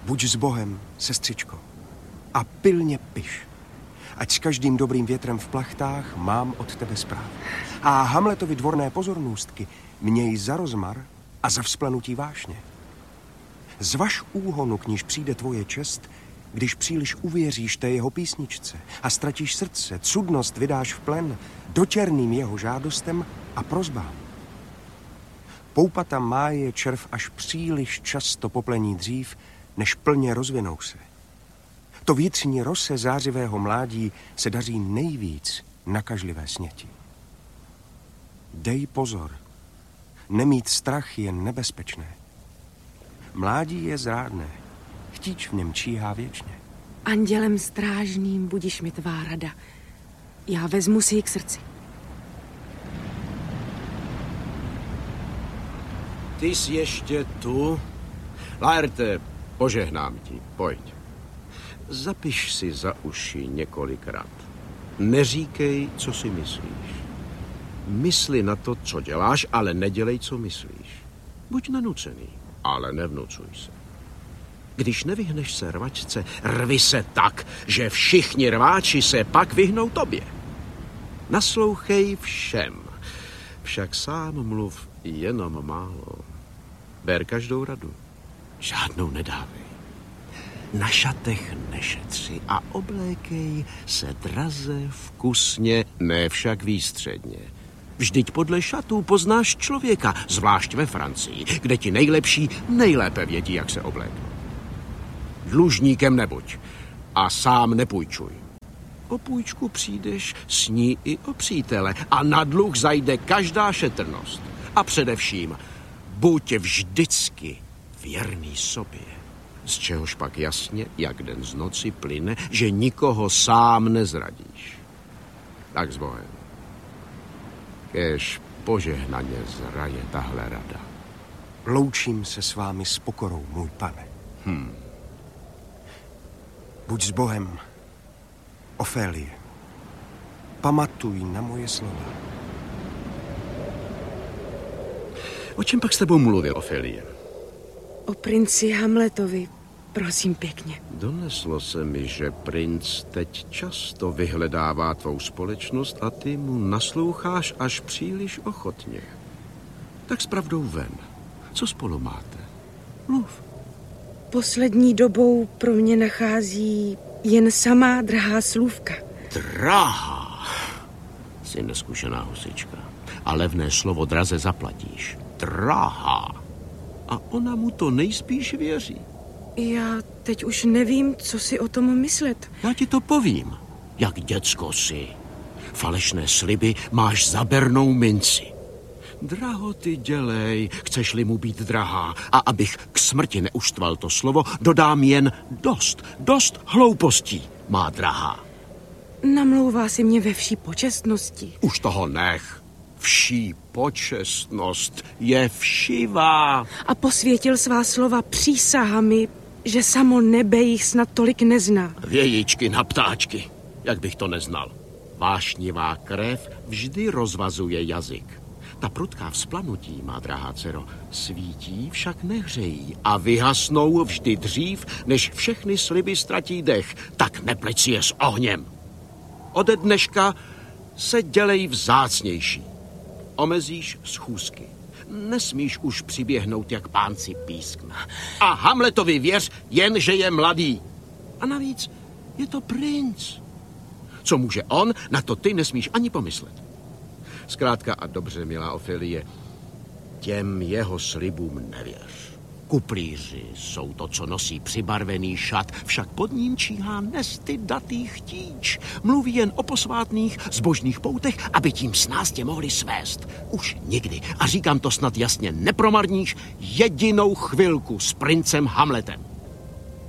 Buď s Bohem, sestřičko, a pilně piš. Ať s každým dobrým větrem v plachtách mám od tebe zprávu. A Hamletovi dvorné pozornůstky měj za rozmar a za vzplanutí vášně. Zvaž úhonu, k níž přijde tvoje čest, když příliš uvěříš té jeho písničce a ztratíš srdce, cudnost vydáš v plen, dotěrným jeho žádostem a prosbám. Poupata máje červ až příliš často poplení dřív, než plně rozvinou se. To vnitřní rose zářivého mládí se daří nejvíc nakažlivé sněti. Dej pozor, nemít strach je nebezpečné. Mládí je zrádné, chtíč v něm číhá věčně. Andělem strážným budiš mi tvá rada. Já vezmu si ji k srdci. Ty jsi ještě tu? Laerte, požehnám ti, pojď. Zapiš si za uši několikrát. Neříkej, co si myslíš. Mysli na to, co děláš, ale nedělej, co myslíš. Buď nanucený, ale nevnucuj se. Když nevyhneš se rvačce, rvi se tak, že všichni rváči se pak vyhnou tobě. Naslouchej všem, však sám mluv jenom málo. Ber každou radu, žádnou nedávej. Na šatech nešetři a oblékej se draze, vkusně, ne však výstředně. Vždyť podle šatů poznáš člověka, zvlášť ve Francii, kde ti nejlepší nejlépe vědí, jak se obléknout. Dlužníkem nebuď a sám nepůjčuj. O půjčku přijdeš, sní i o přítele a na dluh zajde každá šetrnost. A především, buď vždycky věrný sobě. Z čehož pak jasně, jak den z noci plyne, že nikoho sám nezradíš. Tak s Bohem. Kéž požehnaně zraje tahle rada. Loučím se s vámi s pokorou, můj pane. Buď s Bohem, Ofélie. Pamatuj na moje slova. O čem pak s tebou mluvil, Ofélie? O princi Hamletovi, prosím pěkně. Doneslo se mi, že princ teď často vyhledává tvou společnost a ty mu nasloucháš až příliš ochotně. Tak s pravdou ven. Co spolu máte? Mluv. Poslední dobou pro mě nachází jen samá drahá slůvka. Drahá? Jsi neskušená husička. A levné slovo draze zaplatíš. Drahá. A ona mu to nejspíš věří. Já teď už nevím, co si o tom myslet. Já ti to povím, jak děcko jsi. Falešné sliby máš za bernou minci. Drahoty dělej, chceš-li mu být drahá. A abych k smrti neuštval to slovo, dodám jen dost hloupostí, má drahá. Namlouvá si mě ve vší počestnosti. Už toho nech. Vší počestnost je všivá. A posvětil svá slova přísahami, že samo nebe jich snad tolik nezná. Vějičky na ptáčky, jak bych to neznal. Vášnivá krev vždy rozvazuje jazyk. Ta prudká vzplanutí, má drahá dcero, svítí, však nehřejí a vyhasnou vždy dřív, než všechny sliby ztratí dech. Tak nepleť si je s ohněm. Ode dneška se dělej vzácnější. Omezíš schůzky. Nesmíš už přiběhnout jak pánci pískna. A Hamletovi věř, jen že je mladý. A navíc je to princ. Co může on, na to ty nesmíš ani pomyslet. Zkrátka a dobře, milá Ofélie, těm jeho slibům nevěř. Kuplíři jsou to, co nosí přibarvený šat, však pod ním číhá nestydatý chtíč. Mluví jen o posvátných, zbožných poutech, aby tím snáz tě mohli svést. Už nikdy, a říkám to snad jasně, nepromarníš jedinou chvilku s princem Hamletem.